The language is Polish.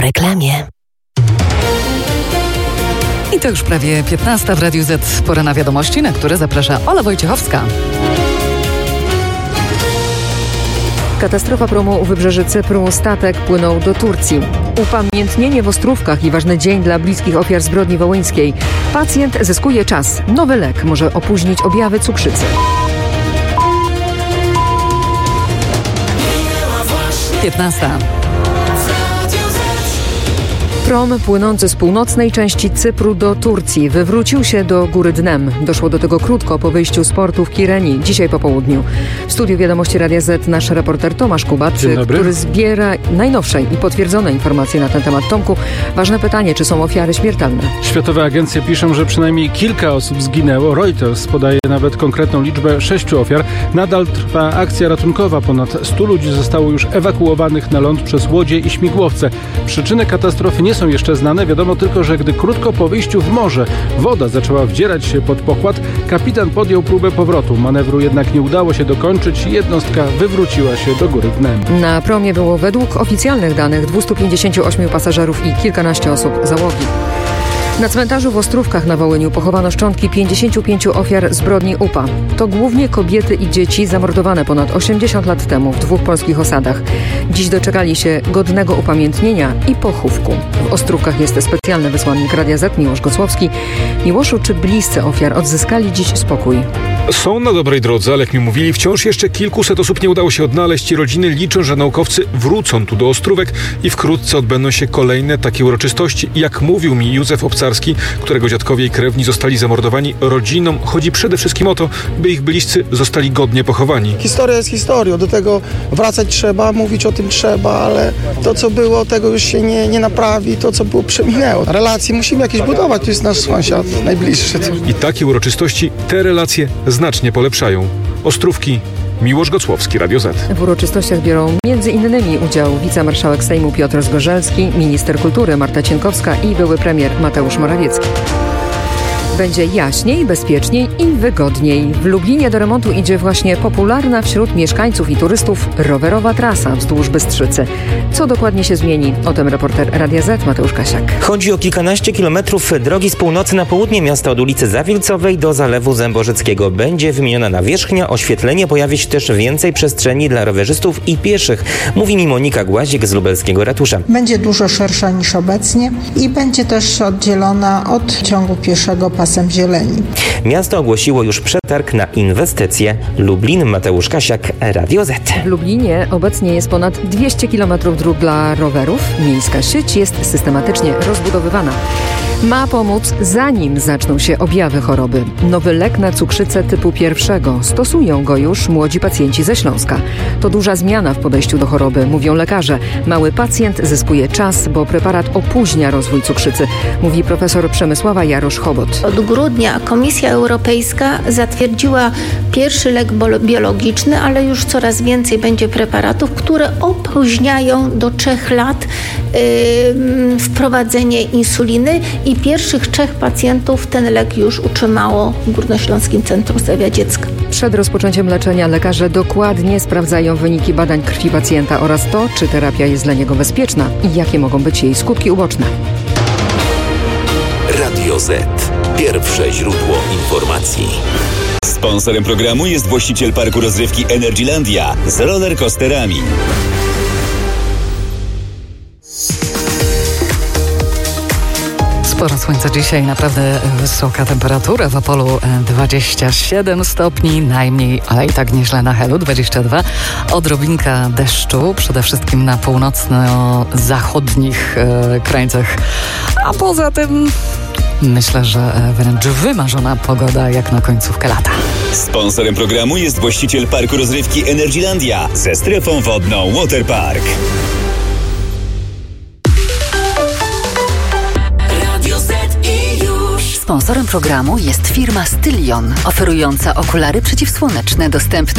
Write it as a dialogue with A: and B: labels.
A: reklamie.
B: I to już prawie 15 w Radiu Z. Pora na wiadomości, na które zaprasza Ola Wojciechowska.
C: Katastrofa promu u wybrzeży Cypru. Statek płynął do Turcji. Upamiętnienie w Ostrówkach i ważny dzień dla bliskich ofiar zbrodni wołyńskiej. Pacjent zyskuje czas. Nowy lek może opóźnić objawy cukrzycy.
B: 15.
C: Prom płynący z północnej części Cypru do Turcji wywrócił się do góry dnem. Doszło do tego krótko po wyjściu z portu w Kireni, dzisiaj po południu. W studiu Wiadomości Radia Z nasz reporter Tomasz Kubat, który zbiera najnowsze i potwierdzone informacje na ten temat. Tomku, ważne pytanie, czy są ofiary śmiertelne?
D: Światowe agencje piszą, że przynajmniej kilka osób zginęło. Reuters podaje nawet konkretną liczbę 6 ofiar. Nadal trwa akcja ratunkowa. Ponad 100 ludzi zostało już ewakuowanych na ląd przez łodzie i śmigłowce. Przyczyny katastrofy nie są jeszcze znane. Wiadomo tylko, że gdy krótko po wyjściu w morze woda zaczęła wdzierać się pod pokład, kapitan podjął próbę powrotu. Manewru jednak nie udało się dokończyć i jednostka wywróciła się do góry dnem.
C: Na promie było według oficjalnych danych 258 pasażerów i kilkanaście osób załogi. Na cmentarzu w Ostrówkach na Wołyniu pochowano szczątki 55 ofiar zbrodni UPA. To głównie kobiety i dzieci zamordowane ponad 80 lat temu w 2 polskich osadach. Dziś doczekali się godnego upamiętnienia i pochówku. W Ostrówkach jest specjalny wysłannik Radia Z, Miłosz Gocłowski. Miłoszu, czy bliscy ofiar odzyskali dziś spokój?
E: Są na dobrej drodze, ale jak mi mówili, wciąż jeszcze kilkuset osób nie udało się odnaleźć i rodziny liczą, że naukowcy wrócą tu do Ostrówek i wkrótce odbędą się kolejne takie uroczystości. Jak mówił mi Józef Obcarski, którego dziadkowie i krewni zostali zamordowani, rodzinom chodzi przede wszystkim o to, by ich bliscy zostali godnie pochowani.
F: Historia jest historią, do tego wracać trzeba, mówić o tym trzeba, ale to co było, tego już się nie naprawi, to co było przeminęło. Relacje musimy jakieś budować, to jest nasz sąsiad najbliższy.
E: I takie uroczystości te relacje znacznie polepszają. Ostrówki, Miłosz Gocłowski, Radio Z.
C: W uroczystościach biorą m.in. udział wicemarszałek Sejmu Piotr Zgorzelski, minister kultury Marta Cienkowska i były premier Mateusz Morawiecki. Będzie jaśniej, bezpieczniej i wygodniej. W Lublinie do remontu idzie właśnie popularna wśród mieszkańców i turystów rowerowa trasa wzdłuż Bystrzycy. Co dokładnie się zmieni? O tym reporter Radia Z Mateusz Kasiak.
G: Chodzi o kilkanaście kilometrów drogi z północy na południe miasta od ulicy Zawilcowej do Zalewu Zęborzeckiego. Będzie wymieniona nawierzchnia, oświetlenie, pojawi się też więcej przestrzeni dla rowerzystów i pieszych, mówi mi Monika Głazik z lubelskiego ratusza.
H: Będzie dużo szersza niż obecnie i będzie też oddzielona od ciągu pieszego pasem zieleni.
G: Miasto ogłosiło już przetarg na inwestycje. Lublin, Mateusz Kasiak, Radio Z.
C: W Lublinie obecnie jest ponad 200 km dróg dla rowerów. Miejska sieć jest systematycznie rozbudowywana. Ma pomóc, zanim zaczną się objawy choroby. Nowy lek na cukrzycę typu 1. Stosują go już młodzi pacjenci ze Śląska. To duża zmiana w podejściu do choroby, mówią lekarze. Mały pacjent zyskuje czas, bo preparat opóźnia rozwój cukrzycy, mówi profesor Przemysława Jarosz-Chobot.
I: Od grudnia Komisja Europejska zatwierdziła pierwszy lek biologiczny, ale już coraz więcej będzie preparatów, które opóźniają do 3 lat wprowadzenie insuliny i pierwszych 3 pacjentów ten lek już utrzymało w Górnośląskim Centrum Zdrowia Dziecka.
C: Przed rozpoczęciem leczenia lekarze dokładnie sprawdzają wyniki badań krwi pacjenta oraz to, czy terapia jest dla niego bezpieczna i jakie mogą być jej skutki uboczne.
A: Radio Z. Pierwsze źródło informacji.
J: Sponsorem programu jest właściciel parku rozrywki Energylandia z rollercoasterami.
B: Sporo słońca dzisiaj, naprawdę wysoka temperatura. W Opolu 27 stopni najmniej, ale i tak nieźle na Helu 22. Odrobinka deszczu, przede wszystkim na północno-zachodnich krańcach. A poza tym myślę, że wręcz wymarzona pogoda jak na końcówkę lata.
J: Sponsorem programu jest właściciel parku rozrywki Energylandia ze strefą wodną Waterpark.
A: Sponsorem programu jest firma Stylion, oferująca okulary przeciwsłoneczne dostępne